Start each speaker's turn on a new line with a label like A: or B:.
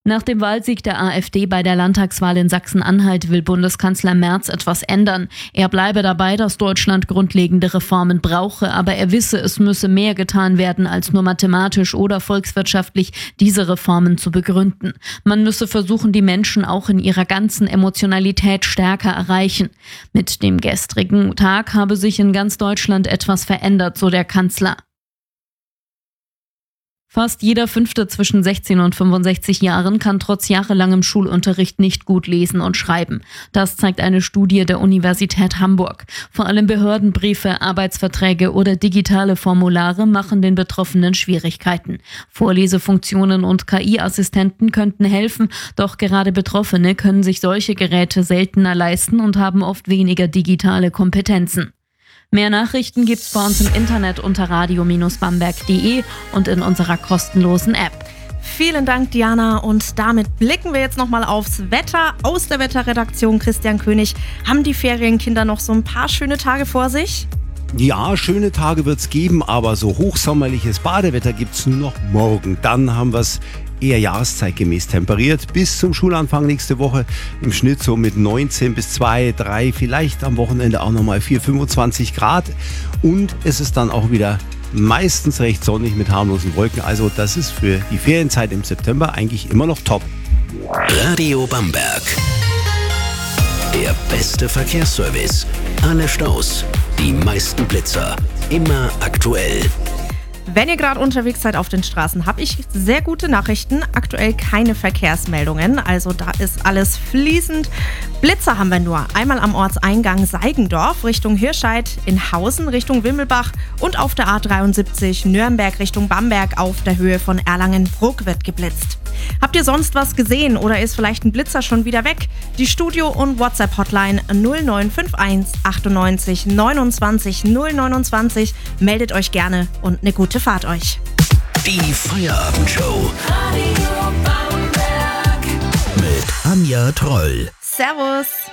A: Nach dem Wahlsieg der AfD bei der Landtagswahl in Sachsen-Anhalt will Bundeskanzler Merz etwas ändern. Er bleibe dabei, dass Deutschland grundlegende Reformen brauche, aber er wisse, es müsse mehr getan werden, als nur mathematisch oder volkswirtschaftlich diese Reformen zu begründen. Man müsse versuchen, die Menschen auch in ihrer ganzen Emotionalität stärker erreichen. Mit dem gestrigen Tag habe sich in ganz Deutschland etwas verändert, so der Kanzler. Fast jeder Fünfte zwischen 16 und 65 Jahren kann trotz jahrelangem Schulunterricht nicht gut lesen und schreiben. Das zeigt eine Studie der Universität Hamburg. Vor allem Behördenbriefe, Arbeitsverträge oder digitale Formulare machen den Betroffenen Schwierigkeiten. Vorlesefunktionen und KI-Assistenten könnten helfen, doch gerade Betroffene können sich solche Geräte seltener leisten und haben oft weniger digitale Kompetenzen. Mehr Nachrichten gibt's bei uns im Internet unter radio-bamberg.de und in unserer kostenlosen App.
B: Vielen Dank, Diana. Und damit blicken wir jetzt nochmal aufs Wetter. Aus der Wetterredaktion Christian König. Haben die Ferienkinder noch so ein paar schöne Tage vor sich?
C: Ja, schöne Tage wird's geben, aber so hochsommerliches Badewetter gibt's nur noch morgen. Dann haben wir's eher jahreszeitgemäß temperiert. Bis zum Schulanfang nächste Woche im Schnitt so mit 19 bis 2, 3, vielleicht am Wochenende auch nochmal 4, 25 Grad. Und es ist dann auch wieder meistens recht sonnig mit harmlosen Wolken. Also das ist für die Ferienzeit im September eigentlich immer noch top.
D: Radio Bamberg. Der beste Verkehrsservice. Alle Staus, die meisten Blitzer. Immer aktuell.
B: Wenn ihr gerade unterwegs seid auf den Straßen, habe ich sehr gute Nachrichten. Aktuell keine Verkehrsmeldungen, also da ist alles fließend. Blitzer haben wir nur. Einmal am Ortseingang Seigendorf Richtung Hirscheid, in Hausen Richtung Wimmelbach und auf der A73 Nürnberg Richtung Bamberg auf der Höhe von Erlangen-Bruck wird geblitzt. Habt ihr sonst was gesehen oder ist vielleicht ein Blitzer schon wieder weg? Die Studio- und WhatsApp-Hotline 0951 98 29 029. Meldet euch gerne und eine gute Fahrt euch.
D: Die Feierabendshow. Radio Bamberg. Mit Anja Troll.
B: Servus.